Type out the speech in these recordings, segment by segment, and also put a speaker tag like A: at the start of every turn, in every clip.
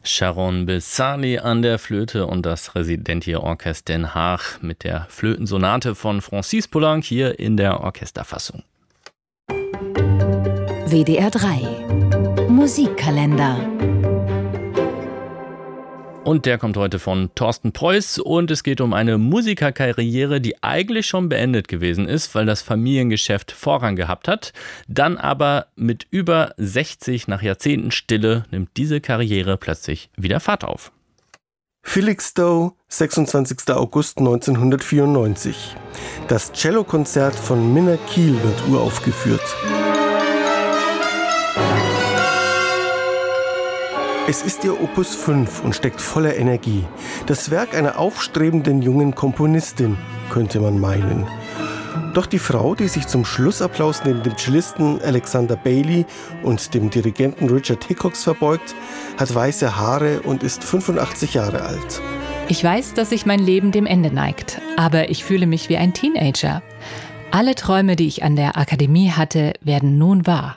A: Sharon Bessali an der Flöte und das Residentier-Orchester Den Haag mit der Flötensonate von Francis Poulenc hier in der Orchesterfassung.
B: WDR 3 Musikkalender.
A: Und der kommt heute von Thorsten Preuß und es geht um eine Musikerkarriere, die eigentlich schon beendet gewesen ist, weil das Familiengeschäft Vorrang gehabt hat. Dann aber mit über 60 nach Jahrzehnten Stille nimmt diese Karriere plötzlich wieder Fahrt auf.
C: Felixstowe, 26. August 1994. Das Cellokonzert von Minna Kiel wird uraufgeführt. Es ist ihr Opus 5 und steckt voller Energie. Das Werk einer aufstrebenden jungen Komponistin, könnte man meinen. Doch die Frau, die sich zum Schlussapplaus neben dem Cellisten Alexander Bailey und dem Dirigenten Richard Hickox verbeugt, hat weiße Haare und ist 85 Jahre alt.
D: Ich weiß, dass sich mein Leben dem Ende neigt, aber ich fühle mich wie ein Teenager. Alle Träume, die ich an der Akademie hatte, werden nun wahr.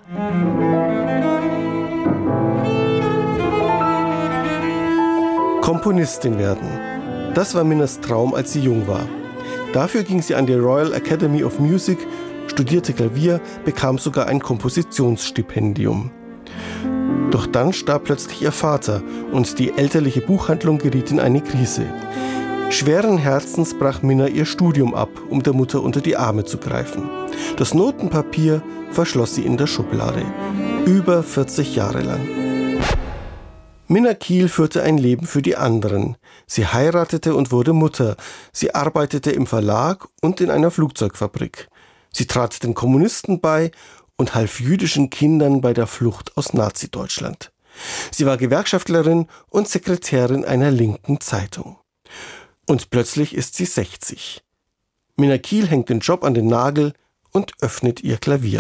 C: Komponistin werden. Das war Minnas Traum, als sie jung war. Dafür ging sie an die Royal Academy of Music, studierte Klavier, bekam sogar ein Kompositionsstipendium. Doch dann starb plötzlich ihr Vater und die elterliche Buchhandlung geriet in eine Krise. Schweren Herzens brach Minna ihr Studium ab, um der Mutter unter die Arme zu greifen. Das Notenpapier verschloss sie in der Schublade. Über 40 Jahre lang. Minna Kiel führte ein Leben für die anderen. Sie heiratete und wurde Mutter. Sie arbeitete im Verlag und in einer Flugzeugfabrik. Sie trat den Kommunisten bei und half jüdischen Kindern bei der Flucht aus Nazi-Deutschland. Sie war Gewerkschaftlerin und Sekretärin einer linken Zeitung. Und plötzlich ist sie 60. Minna Kiel hängt den Job an den Nagel und öffnet ihr Klavier.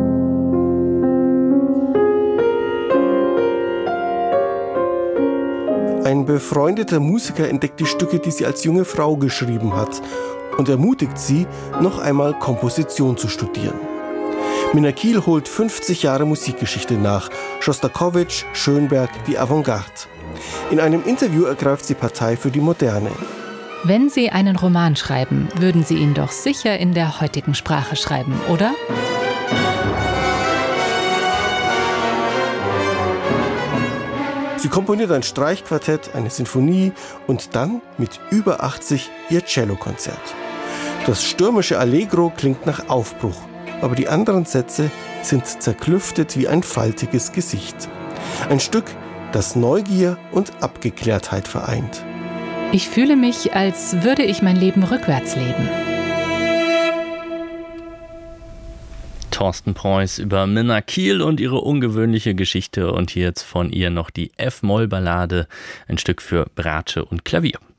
C: Ein befreundeter Musiker entdeckt die Stücke, die sie als junge Frau geschrieben hat und ermutigt sie, noch einmal Komposition zu studieren. Minna Kiel holt 50 Jahre Musikgeschichte nach, Schostakowitsch, Schönberg, die Avantgarde. In einem Interview ergreift sie Partei für die Moderne.
D: Wenn Sie einen Roman schreiben, würden Sie ihn doch sicher in der heutigen Sprache schreiben, oder?
C: Sie komponiert ein Streichquartett, eine Sinfonie und dann mit über 80 ihr Cellokonzert. Das stürmische Allegro klingt nach Aufbruch, aber die anderen Sätze sind zerklüftet wie ein faltiges Gesicht. Ein Stück, das Neugier und Abgeklärtheit vereint.
D: Ich fühle mich, als würde ich mein Leben rückwärts leben.
A: Thorsten Preuß über Minna Kiel und ihre ungewöhnliche Geschichte und hier jetzt von ihr noch die F-Moll-Ballade, ein Stück für Bratsche und Klavier.